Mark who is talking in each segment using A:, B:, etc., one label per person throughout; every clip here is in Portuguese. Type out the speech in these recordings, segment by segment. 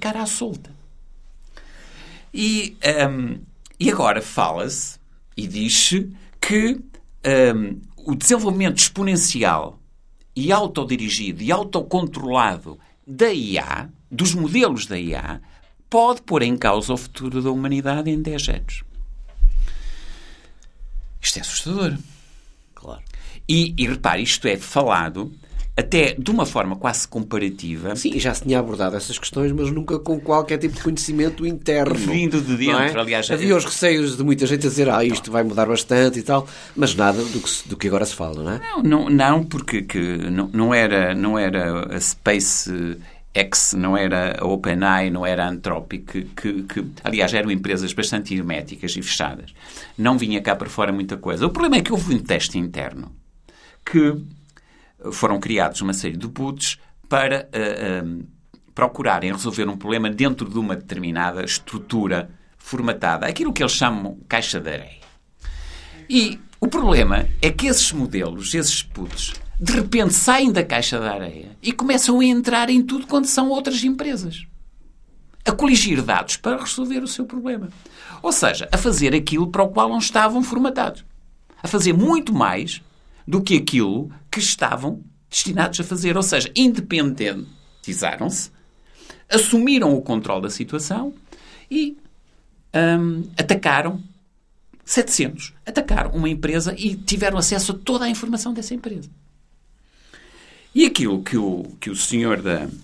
A: ficar à solta. E agora fala-se e diz-se que o desenvolvimento exponencial e autodirigido e autocontrolado da IA, dos modelos da IA, pode pôr em causa o futuro da humanidade em 10 anos. Isto é assustador.
B: Claro.
A: E repare, isto é falado até de uma forma quase comparativa.
B: Sim, já se tinha abordado essas questões, mas nunca com qualquer tipo de conhecimento interno.
A: Vindo de dentro, aliás.
B: Havia os receios de muita gente a dizer isto vai mudar bastante e tal, mas nada do que agora se fala, não é?
A: Não, porque não era a SpaceX, não era a OpenAI, não era a Anthropic, que aliás eram empresas bastante herméticas e fechadas. Não vinha cá para fora muita coisa. O problema é que houve um teste interno que foram criados uma série de bots para procurarem resolver um problema dentro de uma determinada estrutura formatada. Aquilo que eles chamam caixa de areia. E o problema é que esses modelos, esses bots, de repente saem da caixa de areia e começam a entrar em tudo quando são outras empresas. A coligir dados para resolver o seu problema. Ou seja, a fazer aquilo para o qual não estavam formatados. A fazer muito mais do que aquilo que estavam destinados a fazer. Ou seja, independentizaram-se, assumiram o controle da situação e atacaram 700. Atacaram uma empresa e tiveram acesso a toda a informação dessa empresa. E aquilo que o senhor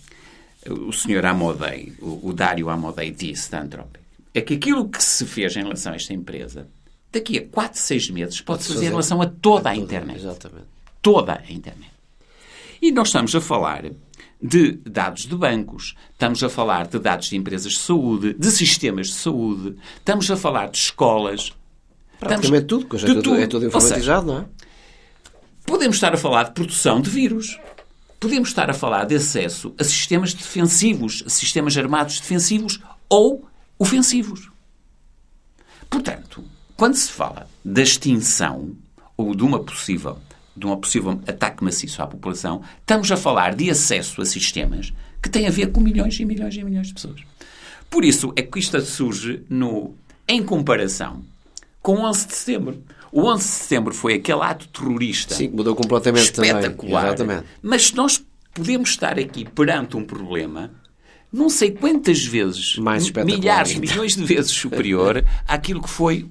A: Amodei, o Dário Amodei disse da Anthropic, é que aquilo que se fez em relação a esta empresa, daqui a 4, 6 meses, pode-se fazer em relação a toda a internet.
B: Exatamente.
A: Toda a internet. E nós estamos a falar de dados de bancos, estamos a falar de dados de empresas de saúde, de sistemas de saúde, estamos a falar de escolas.
B: Praticamente tudo, porque é tudo informatizado, não é?
A: Podemos estar a falar de produção de vírus. Podemos estar a falar de acesso a sistemas defensivos, a sistemas armados defensivos ou ofensivos. Portanto, quando se fala da extinção ou de uma possível ataque maciço à população, estamos a falar de acesso a sistemas que têm a ver com milhões e milhões e milhões de pessoas. Por isso é que isto surge em comparação com o 11 de setembro. O 11 de setembro foi aquele ato terrorista.
B: Sim, mudou completamente
A: espetacular.
B: Também. Exatamente.
A: Mas nós podemos estar aqui perante um problema não sei quantas vezes, milhares, milhões de vezes superior àquilo que foi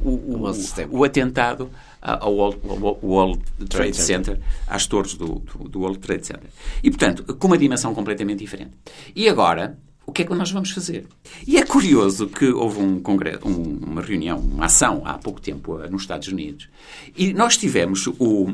A: o atentado ao World Trade Center, às torres do World Trade Center. E, portanto, com uma dimensão completamente diferente. E agora, o que é que nós vamos fazer? E é curioso que houve uma reunião, uma ação, há pouco tempo, nos Estados Unidos, e nós tivemos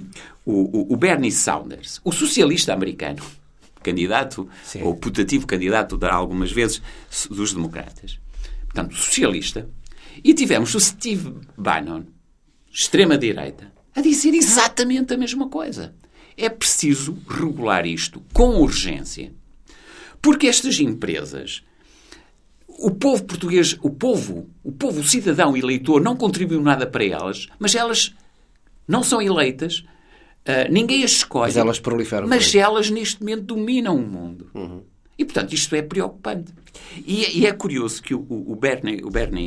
A: o Bernie Sanders, o socialista americano, candidato, sim, ou putativo candidato, algumas vezes, dos democratas. Portanto, socialista. E tivemos o Steve Bannon, extrema-direita, a dizer exatamente a mesma coisa. É preciso regular isto com urgência. Porque estas empresas, o povo português, o cidadão eleitor, não contribuiu nada para elas, mas elas não são eleitas, ninguém as escolhe.
B: Mas elas proliferam.
A: Mas elas, neste momento, dominam o mundo. Uhum. E, portanto, isto é preocupante. E é curioso que o Bernie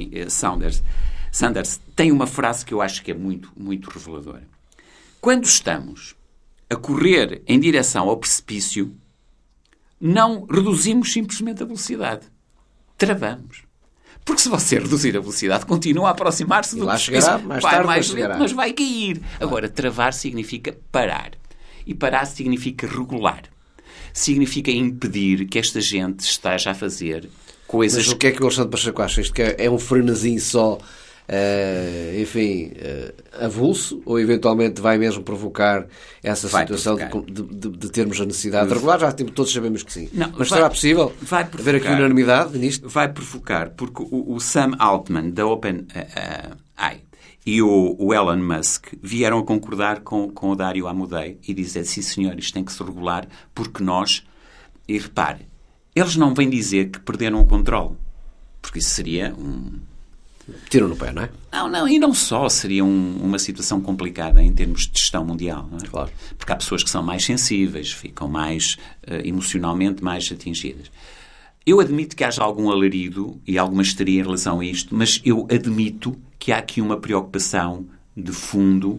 A: Sanders tem uma frase que eu acho que é muito, muito reveladora. Quando estamos a correr em direção ao precipício, não reduzimos simplesmente a velocidade. Travamos. Porque se você reduzir a velocidade, continua a aproximar-se do
B: precipício. Mais tarde
A: mais lento, mas vai cair. Agora, travar significa parar. E parar significa regular. Significa impedir que esta gente esteja a fazer coisas...
B: Mas o que é que o Alexandre Pacheco acha? Isto que é um frenesim só, avulso, ou eventualmente vai mesmo provocar essa situação de termos a necessidade de regular? Já todos sabemos que sim.
A: Não,
B: mas será possível haver aqui unanimidade nisto?
A: Vai provocar, porque o Sam Altman, da OpenAI, e o Elon Musk vieram a concordar com o Dário Amodei e dizer, sim senhor, isto tem que se regular, porque nós... E repare, eles não vêm dizer que perderam o controle, porque isso seria
B: tiro no pé, não é?
A: Não, e não só. Seria uma situação complicada em termos de gestão mundial, não é?
B: Claro.
A: Porque há pessoas que são mais sensíveis, ficam mais emocionalmente mais atingidas. Eu admito que haja algum alarido e alguma histeria em relação a isto, mas eu admito que há aqui uma preocupação de fundo,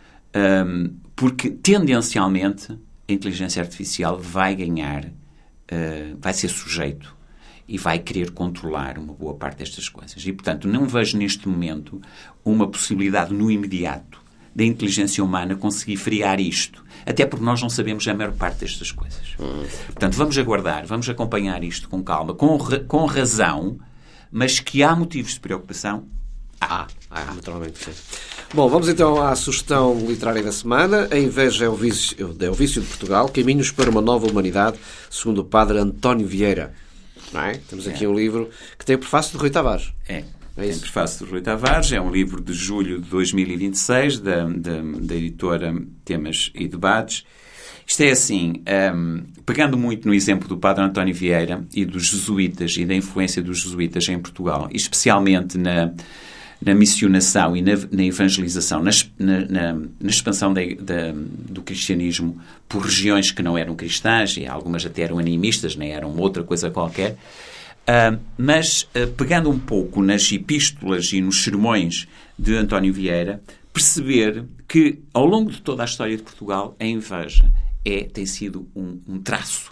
A: porque tendencialmente a inteligência artificial vai ganhar, vai ser sujeito e vai querer controlar uma boa parte destas coisas. E, portanto, não vejo neste momento uma possibilidade no imediato da inteligência humana conseguir frear isto. Até porque nós não sabemos a maior parte destas coisas. Portanto, vamos aguardar, vamos acompanhar isto com calma, com razão, mas que há motivos de preocupação.
B: Naturalmente, sim. Bom, vamos então à sugestão literária da semana. A inveja é o vício de Portugal. Caminhos para uma nova humanidade, segundo o padre António Vieira. Não é? Temos aqui um livro que tem o prefácio de Rui Tavares.
A: Tem prefácio de Rui Tavares, é um livro de julho de 2026, da editora Temas e Debates. Isto é assim, pegando muito no exemplo do padre António Vieira e dos jesuítas e da influência dos jesuítas em Portugal, e especialmente na missionação e na evangelização, na expansão do cristianismo por regiões que não eram cristãs, e algumas até eram animistas, nem eram outra coisa qualquer. Mas, pegando um pouco nas epístolas e nos sermões de António Vieira, perceber que, ao longo de toda a história de Portugal, a inveja tem sido um traço,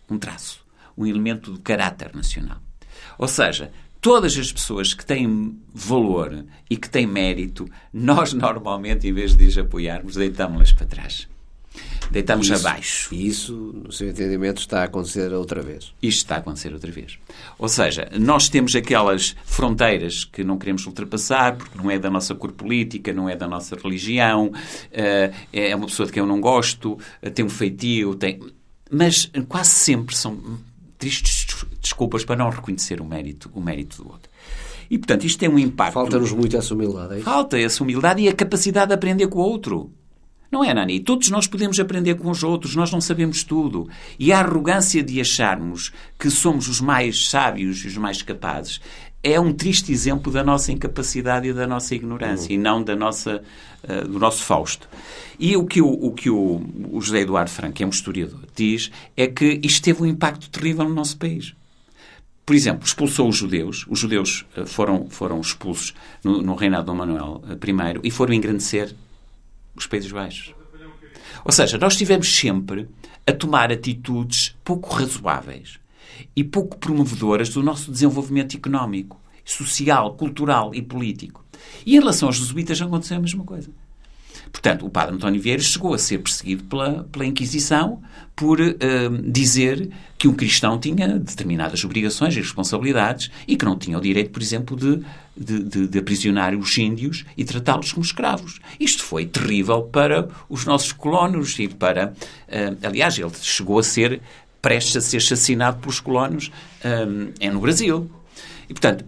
A: um elemento do caráter nacional. Ou seja, todas as pessoas que têm valor e que têm mérito, nós normalmente, em vez de as apoiarmos, deitamos-las para trás. Deitamos abaixo.
B: E isso, no seu entendimento, está a acontecer outra vez.
A: Isto está a acontecer outra vez. Ou seja, nós temos aquelas fronteiras que não queremos ultrapassar, porque não é da nossa cor política, não é da nossa religião, é uma pessoa de quem eu não gosto, tem um feitio, mas quase sempre são tristes desculpas para não reconhecer o mérito do outro. E, portanto, isto tem um impacto...
B: Falta-nos muito essa humildade, é isso?
A: Falta essa humildade e a capacidade de aprender com o outro. Não é, Nani? Todos nós podemos aprender com os outros, nós não sabemos tudo. E a arrogância de acharmos que somos os mais sábios e os mais capazes é um triste exemplo da nossa incapacidade e da nossa ignorância, e não do nosso Fausto. E o que o José Eduardo Franco, que é um historiador, diz é que isto teve um impacto terrível no nosso país. Por exemplo, expulsou os judeus. Os judeus foram expulsos no reinado de Dom Manuel I e foram engrandecer os Países Baixos. Ou seja, nós estivemos sempre a tomar atitudes pouco razoáveis e pouco promovedoras do nosso desenvolvimento económico, social, cultural e político. E em relação aos jesuítas aconteceu a mesma coisa. Portanto, o padre António Vieira chegou a ser perseguido pela Inquisição por dizer que um cristão tinha determinadas obrigações e responsabilidades e que não tinha o direito, por exemplo, de aprisionar os índios e tratá-los como escravos. Isto foi terrível para os nossos colonos e para... aliás, ele chegou a ser prestes a ser assassinado pelos colonos no Brasil. E, portanto,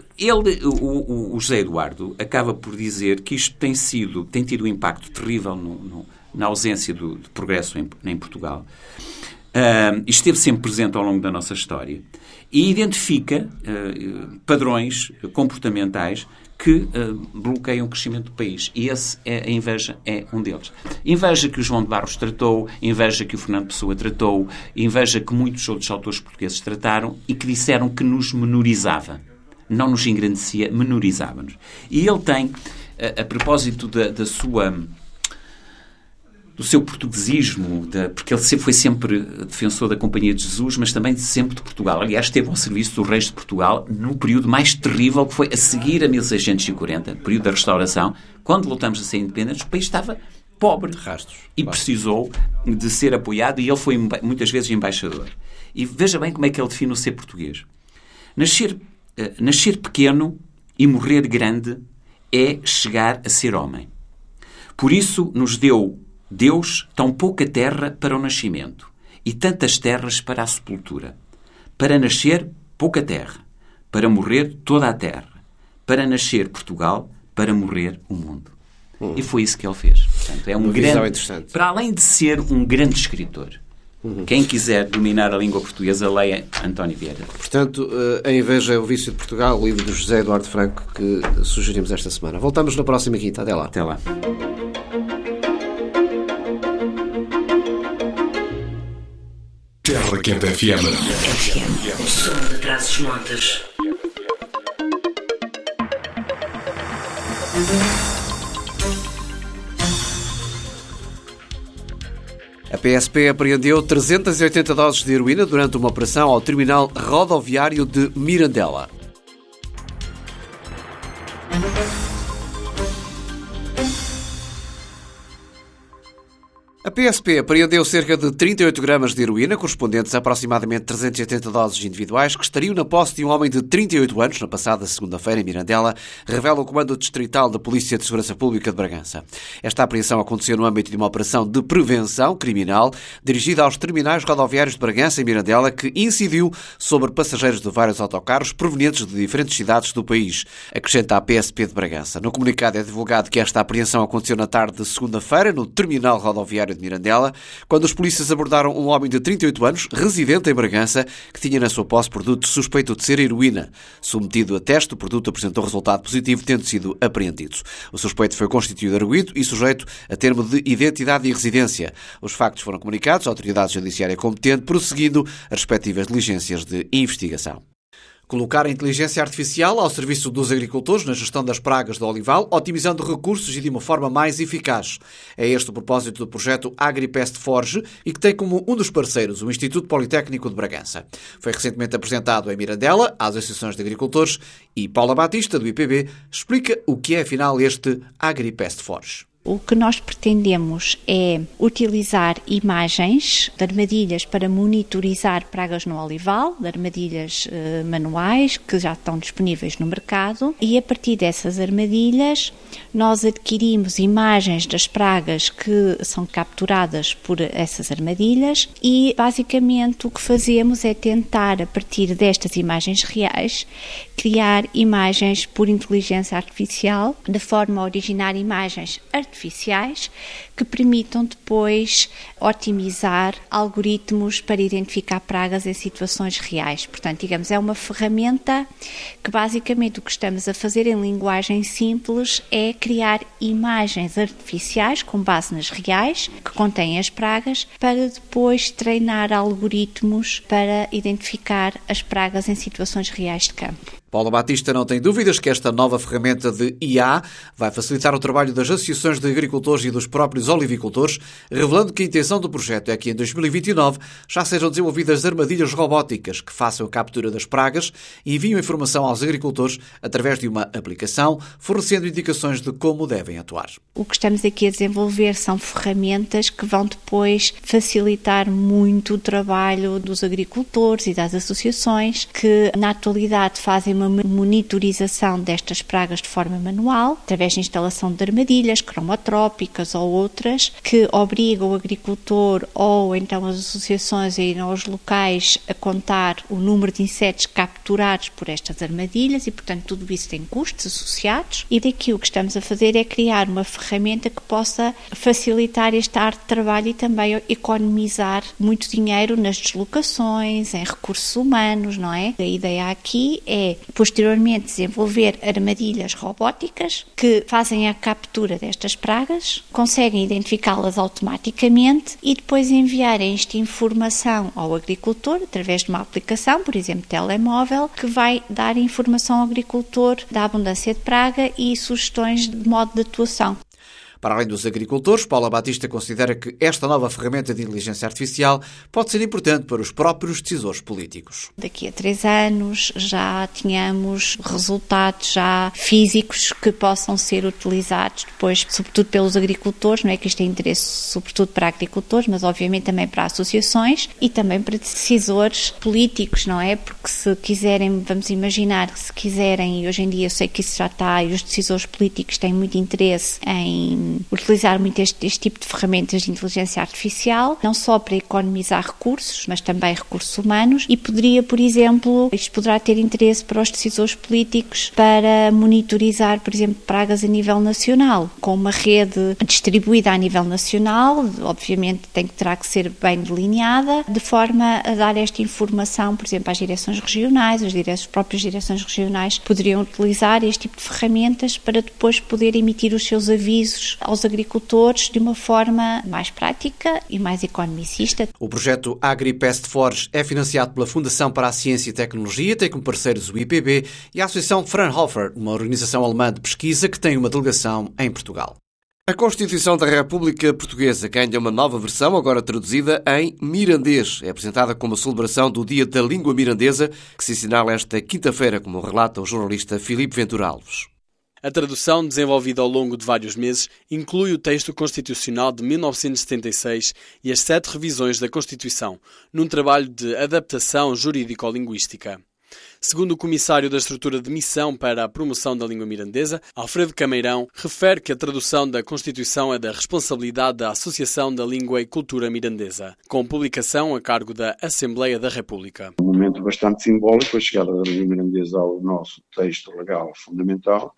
A: o José Eduardo acaba por dizer que isto tem tido um impacto terrível na ausência de progresso em Portugal. Esteve sempre presente ao longo da nossa história e identifica padrões comportamentais que bloqueiam o crescimento do país. E a inveja é um deles. Inveja que o João de Barros tratou, inveja que o Fernando Pessoa tratou, inveja que muitos outros autores portugueses trataram e que disseram que nos menorizava. Não nos engrandecia, menorizava-nos. E ele tem, a propósito do seu portuguesismo, porque ele foi sempre defensor da Companhia de Jesus, mas também sempre de Portugal. Aliás, esteve ao serviço dos reis de Portugal no período mais terrível, que foi a seguir a 1640, período da Restauração, quando voltamos a ser independentes, o país estava pobre.
B: Rastos.
A: E precisou de ser apoiado, e ele foi muitas vezes embaixador. E veja bem como é que ele define o ser português. Nascer pequeno e morrer grande é chegar a ser homem. Por isso nos deu Deus tão pouca terra para o nascimento e tantas terras para a sepultura. Para nascer, pouca terra. Para morrer, toda a terra. Para nascer, Portugal. Para morrer, o mundo. E foi isso que ele fez. Portanto, é um grande,
B: interessante.
A: para além de ser um grande escritor. Quem quiser dominar a língua portuguesa, leia António Vieira.
B: Portanto, A Inveja é o Vício de Portugal, o livro do José Eduardo Franco, que sugerimos esta semana. Voltamos na próxima quinta. Até lá.
A: Até lá.
C: Terra Quente FM.
D: O som de Trás-os-Montes.
B: A PSP apreendeu 380 doses de heroína durante uma operação ao terminal rodoviário de Mirandela. A PSP apreendeu cerca de 38 gramas de heroína, correspondentes a aproximadamente 380 doses individuais, que estariam na posse de um homem de 38 anos, na passada segunda-feira, em Mirandela, revela o Comando Distrital da Polícia de Segurança Pública de Bragança. Esta apreensão aconteceu no âmbito de uma operação de prevenção criminal dirigida aos terminais rodoviários de Bragança e Mirandela, que incidiu sobre passageiros de vários autocarros provenientes de diferentes cidades do país, acrescenta a PSP de Bragança. No comunicado é divulgado que esta apreensão aconteceu na tarde de segunda-feira, no terminal rodoviário de Mirandela, quando os polícias abordaram um homem de 38 anos, residente em Bragança, que tinha na sua posse produto suspeito de ser heroína. Submetido a teste, o produto apresentou resultado positivo, tendo sido apreendido. O suspeito foi constituído arguido e sujeito a termo de identidade e residência. Os factos foram comunicados à autoridade judiciária competente, prosseguindo as respectivas diligências de investigação. Colocar a inteligência artificial ao serviço dos agricultores na gestão das pragas do olival, otimizando recursos e de uma forma mais eficaz. É este o propósito do projeto AgriPest Forge e que tem como um dos parceiros o Instituto Politécnico de Bragança. Foi recentemente apresentado em Mirandela às associações de agricultores e Paula Batista, do IPB, explica o que é afinal este AgriPest Forge.
E: O que nós pretendemos é utilizar imagens de armadilhas para monitorizar pragas no olival, de armadilhas manuais que já estão disponíveis no mercado, e a partir dessas armadilhas nós adquirimos imagens das pragas que são capturadas por essas armadilhas e basicamente o que fazemos é tentar, a partir destas imagens reais, criar imagens por inteligência artificial, de forma a originar imagens artificiais que permitam depois otimizar algoritmos para identificar pragas em situações reais. Portanto, digamos, é uma ferramenta que basicamente o que estamos a fazer em linguagem simples é criar imagens artificiais com base nas reais, que contêm as pragas, para depois treinar algoritmos para identificar as pragas em situações reais de campo.
B: Paula Batista não tem dúvidas que esta nova ferramenta de IA vai facilitar o trabalho das associações de agricultores e dos próprios olivicultores, revelando que a intenção do projeto é que em 2029 já sejam desenvolvidas armadilhas robóticas que façam a captura das pragas e enviam informação aos agricultores através de uma aplicação, fornecendo indicações de como devem atuar.
E: O que estamos aqui a desenvolver são ferramentas que vão depois facilitar muito o trabalho dos agricultores e das associações que, na atualidade, fazem uma monitorização destas pragas de forma manual, através de instalação de armadilhas cromotrópicas ou outras, que obrigam o agricultor ou então as associações a irem aos locais a contar o número de insetos capturados por estas armadilhas e, portanto, tudo isso tem custos associados. E daqui o que estamos a fazer é criar uma ferramenta que possa facilitar este ar de trabalho e também economizar muito dinheiro nas deslocações, em recursos humanos, não é? A ideia aqui é posteriormente desenvolver armadilhas robóticas que fazem a captura destas pragas, conseguem identificá-las automaticamente e depois enviarem esta informação ao agricultor através de uma aplicação, por exemplo, telemóvel, que vai dar informação ao agricultor da abundância de praga e sugestões de modo de atuação.
B: Para além dos agricultores, Paula Batista considera que esta nova ferramenta de inteligência artificial pode ser importante para os próprios decisores políticos.
E: Daqui a 3 anos já tínhamos resultados já físicos que possam ser utilizados depois, sobretudo pelos agricultores, não é que isto é interesse sobretudo para agricultores, mas obviamente também para associações e também para decisores políticos, não é? Porque se quiserem, vamos imaginar que se quiserem, e hoje em dia eu sei que isso já está, e os decisores políticos têm muito interesse em utilizar muito este tipo de ferramentas de inteligência artificial, não só para economizar recursos, mas também recursos humanos, e poderia, por exemplo, isto poderá ter interesse para os decisores políticos para monitorizar, por exemplo, pragas a nível nacional, com uma rede distribuída a nível nacional, obviamente terá que ser bem delineada, de forma a dar esta informação, por exemplo, às direções regionais, as próprias direções regionais poderiam utilizar este tipo de ferramentas para depois poder emitir os seus avisos aos agricultores de uma forma mais prática e mais economicista.
B: O projeto AgriPest Forge é financiado pela Fundação para a Ciência e Tecnologia, tem como parceiros o IPB e a Associação Fraunhofer, uma organização alemã de pesquisa que tem uma delegação em Portugal. A Constituição da República Portuguesa ganha uma nova versão, agora traduzida em mirandês. É apresentada como a celebração do Dia da Língua Mirandesa, que se assinala esta quinta-feira, como relata o jornalista Filipe Ventura Alves.
C: A tradução, desenvolvida ao longo de vários meses, inclui o texto constitucional de 1976 e as 7 revisões da Constituição, num trabalho de adaptação jurídico-linguística. Segundo o Comissário da Estrutura de Missão para a Promoção da Língua Mirandesa, Alfredo Cameirão, refere que a tradução da Constituição é da responsabilidade da Associação da Língua e Cultura Mirandesa, com publicação a cargo da Assembleia da República.
F: Um momento bastante simbólico, a chegada da língua mirandesa ao nosso texto legal fundamental.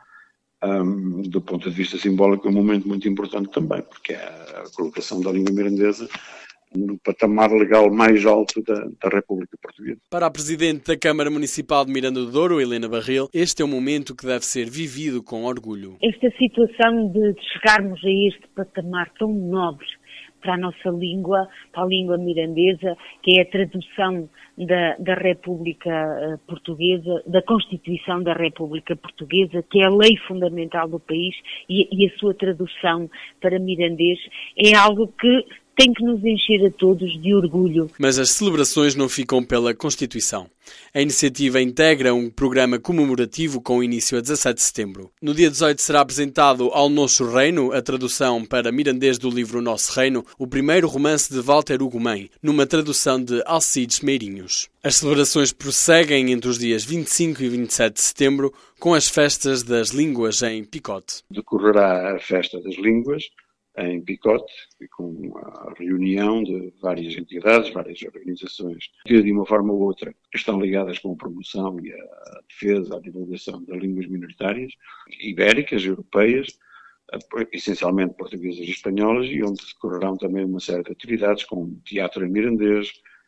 F: Do ponto de vista simbólico, é um momento muito importante também, porque é a colocação da língua mirandesa no patamar legal mais alto da República Portuguesa.
C: Para a Presidente da Câmara Municipal de Miranda do Douro, Helena Barril, este é um momento que deve ser vivido com orgulho.
G: Esta situação de chegarmos a este patamar tão nobre para a nossa língua, para a língua mirandesa, que é a tradução da República Portuguesa, da Constituição da República Portuguesa, que é a lei fundamental do país, e a sua tradução para mirandês, é algo que tem que nos encher a todos de orgulho.
C: Mas as celebrações não ficam pela Constituição. A iniciativa integra um programa comemorativo com início a 17 de setembro. No dia 18 será apresentado Ao Nosso Reino, a tradução para mirandês do livro Nosso Reino, o primeiro romance de Walter Ugumem, numa tradução de Alcides Meirinhos. As celebrações prosseguem entre os dias 25 e 27 de setembro, com as festas das línguas em Picote.
F: Decorrerá a Festa das Línguas em Picote, com a reunião de várias entidades, várias organizações, que de uma forma ou outra estão ligadas com a promoção e a defesa, a divulgação das línguas minoritárias, ibéricas, europeias, essencialmente portuguesas e espanholas, e onde decorrerão também uma série de atividades, como teatro em mirandês,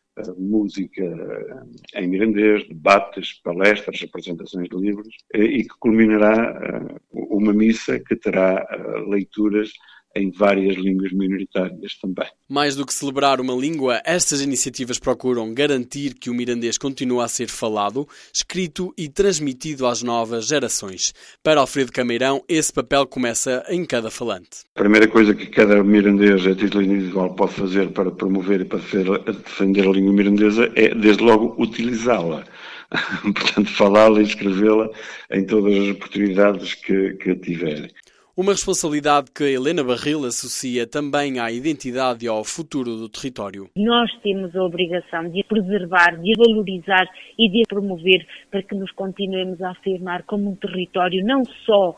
F: música em mirandês, debates, palestras, apresentações de livros, e que culminará uma missa que terá leituras em várias línguas minoritárias também.
C: Mais do que celebrar uma língua, estas iniciativas procuram garantir que o mirandês continua a ser falado, escrito e transmitido às novas gerações. Para Alfredo Cameirão, esse papel começa em cada falante.
F: A primeira coisa que cada mirandês a título individual pode fazer para promover e para defender a língua mirandesa é, desde logo, utilizá-la. Portanto, falá-la e escrevê-la em todas as oportunidades que tiver.
C: Uma responsabilidade que Helena Barril associa também à identidade e ao futuro do território.
G: Nós temos a obrigação de a preservar, de a valorizar e de a promover para que nos continuemos a afirmar como um território, não só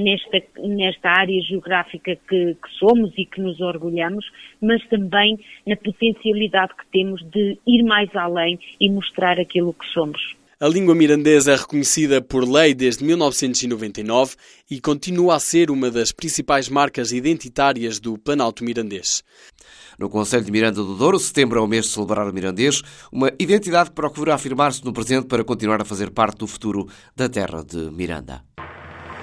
G: nesta área geográfica que somos e que nos orgulhamos, mas também na potencialidade que temos de ir mais além e mostrar aquilo que somos.
C: A língua mirandesa é reconhecida por lei desde 1999 e continua a ser uma das principais marcas identitárias do Planalto Mirandês.
B: No Concelho de Miranda do Douro, setembro é o mês de celebrar o mirandês, uma identidade que procura afirmar-se no presente para continuar a fazer parte do futuro da terra de Miranda.